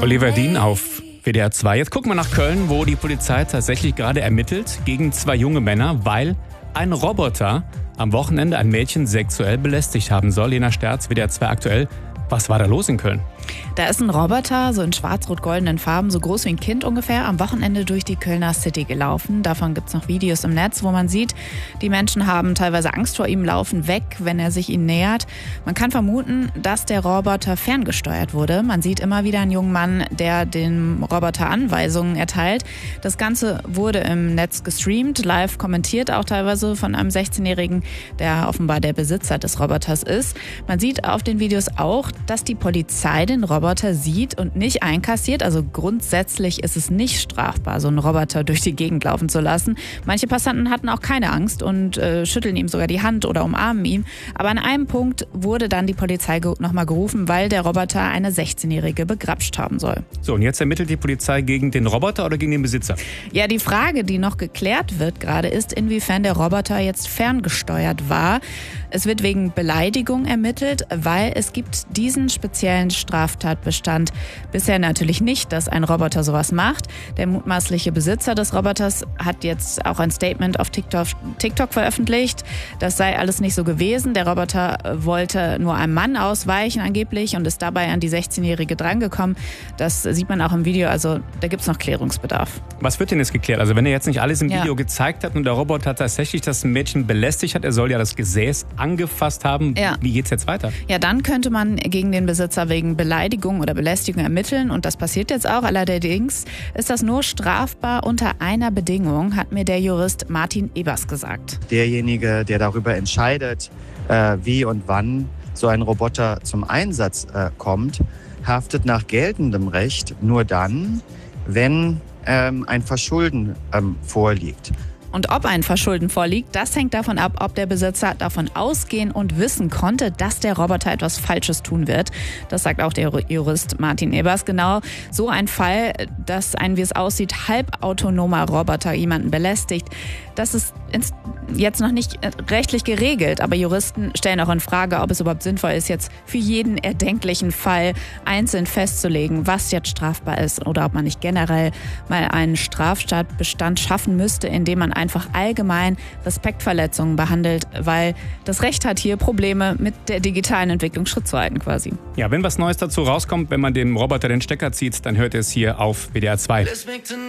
Oliver Dien auf WDR 2. Jetzt gucken wir nach Köln, wo die Polizei tatsächlich gerade ermittelt gegen 2 junge Männer, weil ein Roboter am Wochenende ein Mädchen sexuell belästigt haben soll. Lena Sterz, WDR 2 aktuell. Was war da los in Köln? Da ist ein Roboter, so in schwarz-rot-goldenen Farben, so groß wie ein Kind ungefähr, am Wochenende durch die Kölner City gelaufen. Davon gibt es noch Videos im Netz, wo man sieht, die Menschen haben teilweise Angst vor ihm, laufen weg, wenn er sich ihnen nähert. Man kann vermuten, dass der Roboter ferngesteuert wurde. Man sieht immer wieder einen jungen Mann, der dem Roboter Anweisungen erteilt. Das Ganze wurde im Netz gestreamt, live kommentiert, auch teilweise von einem 16-Jährigen, der offenbar der Besitzer des Roboters ist. Man sieht auf den Videos auch, dass die Polizei den Roboter sieht und nicht einkassiert. Also grundsätzlich ist es nicht strafbar, so einen Roboter durch die Gegend laufen zu lassen. Manche Passanten hatten auch keine Angst und schütteln ihm sogar die Hand oder umarmen ihn. Aber an einem Punkt wurde dann die Polizei nochmal gerufen, weil der Roboter eine 16-Jährige begrapscht haben soll. So, und jetzt ermittelt die Polizei gegen den Roboter oder gegen den Besitzer? Ja, die Frage, die noch geklärt wird gerade, ist, inwiefern der Roboter jetzt ferngesteuert war. Es wird wegen Beleidigung ermittelt, weil es gibt diesen speziellen Straftatbestand bisher natürlich nicht, dass ein Roboter sowas macht. Der mutmaßliche Besitzer des Roboters hat jetzt auch ein Statement auf TikTok veröffentlicht. Das sei alles nicht so gewesen. Der Roboter wollte nur einem Mann ausweichen angeblich und ist dabei an die 16-Jährige drangekommen. Das sieht man auch im Video, also da gibt es noch Klärungsbedarf. Was wird denn jetzt geklärt? Also wenn er jetzt nicht alles im Video gezeigt hat und der Roboter tatsächlich das Mädchen belästigt hat, er soll ja das Gesäß angefasst haben. Ja. Wie geht's jetzt weiter? Ja, dann könnte man gegen den Besitzer wegen Beleidigung oder Belästigung ermitteln und das passiert jetzt auch. Allerdings ist das nur strafbar unter einer Bedingung, hat mir der Jurist Martin Ebers gesagt. Derjenige, der darüber entscheidet, wie und wann so ein Roboter zum Einsatz kommt, haftet nach geltendem Recht nur dann, wenn ein Verschulden vorliegt. Und ob ein Verschulden vorliegt, das hängt davon ab, ob der Besitzer davon ausgehen und wissen konnte, dass der Roboter etwas Falsches tun wird. Das sagt auch der Jurist Martin Ebers. Genau so ein Fall, dass ein, wie es aussieht, halbautonomer Roboter jemanden belästigt, das ist jetzt noch nicht rechtlich geregelt. Aber Juristen stellen auch in Frage, ob es überhaupt sinnvoll ist, jetzt für jeden erdenklichen Fall einzeln festzulegen, was jetzt strafbar ist oder ob man nicht generell mal einen Straftatbestand schaffen müsste, indem man einfach allgemein Respektverletzungen behandelt, weil das Recht hat hier Probleme mit der digitalen Entwicklung Schritt zu halten quasi. Ja, wenn was Neues dazu rauskommt, wenn man dem Roboter den Stecker zieht, dann hört ihr es hier auf WDR 2.